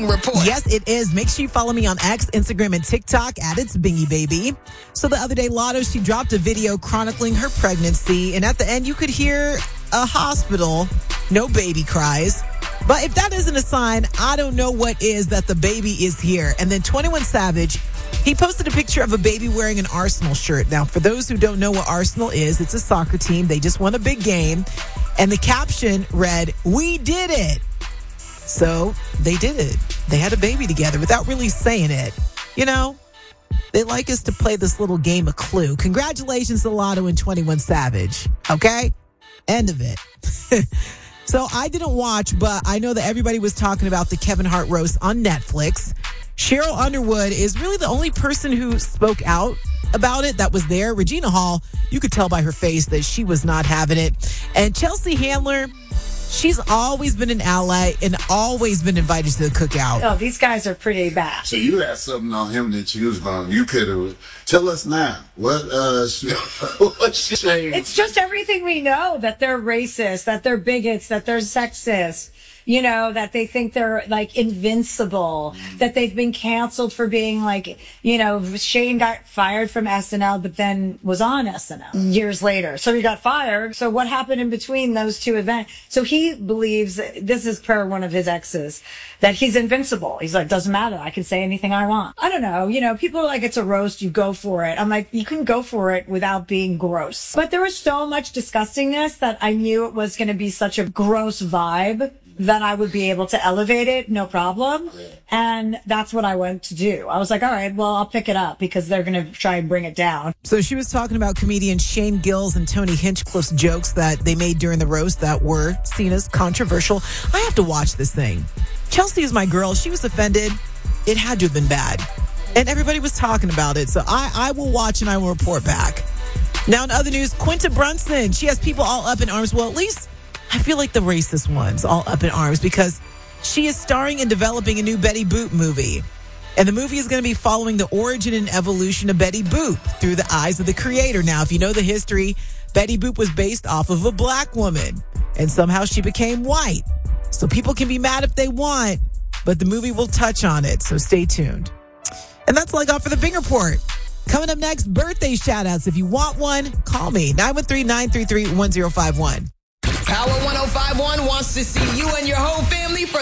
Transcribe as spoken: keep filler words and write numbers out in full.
Bing Report. Yes, it is. Make sure you follow me on X, Instagram, and TikTok at It's Bingy Baby. So the other day, Lotto, she dropped a video chronicling her pregnancy. And at the end, you could hear a hospital, no baby cries. But if that isn't a sign, I don't know what is, that the baby is here. And then twenty-one Savage, he posted a picture of a baby wearing an Arsenal shirt. Now, for those who don't know what Arsenal is, it's a soccer team. They just won a big game. And the caption read, "We did it." So they did it. They had a baby together without really saying it. You know, they like us to play this little game of Clue. Congratulations to Lotto and twenty-one Savage. Okay? End of it. So I didn't watch, but I know that everybody was talking about the Kevin Hart roast on Netflix. Cheryl Underwood is really the only person who spoke out about it that was there. Regina Hall, you could tell by her face that she was not having it. And Chelsea Handler, she's always been an ally and always been invited to the cookout. Oh, these guys are pretty bad. So you had something on him that you was going, you could have, tell us now. What, uh, what's she saying? It's just everything we know, that they're racist, that they're bigots, that they're sexist. You know, that they think they're like invincible, mm-hmm. that they've been canceled for being like, you know, Shane got fired from S N L, but then was on S N L mm-hmm. years later. So he got fired. So what happened in between those two events? So he believes, this is per one of his exes, that he's invincible. He's like, doesn't matter. I can say anything I want. I don't know. You know, people are like, it's a roast. You go for it. I'm like, you can go for it without being gross. But there was so much disgustingness that I knew it was going to be such a gross vibe that I would be able to elevate it, no problem. And that's what I went to do. I was like, all right, well, I'll pick it up because they're going to try and bring it down. So she was talking about comedian Shane Gills and Tony Hinchcliffe's jokes that they made during the roast that were seen as controversial. I have to watch this thing. Chelsea is my girl. She was offended. It had to have been bad. And everybody was talking about it. So I, I will watch and I will report back. Now in other news, Quinta Brunson, she has people all up in arms. Well, at least I feel like the racist ones all up in arms because she is starring and developing a new Betty Boop movie. And the movie is going to be following the origin and evolution of Betty Boop through the eyes of the creator. Now, if you know the history, Betty Boop was based off of a black woman and somehow she became white. So people can be mad if they want, but the movie will touch on it. So stay tuned. And that's all I got for the Bing Report. Coming up next, birthday shout outs. If you want one, call me nine one three, nine three three, one zero five one. Power one oh five one wants to see you and your whole family for